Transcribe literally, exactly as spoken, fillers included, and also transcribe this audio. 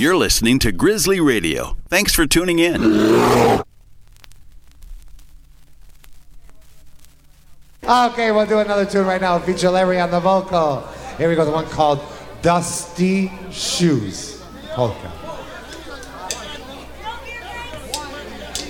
You're listening to Grizzly Radio. Thanks for tuning in. Okay, we'll do another tune right now. Feature Larry on the vocal. Here we go, the one called Dusty Shoes. Polka.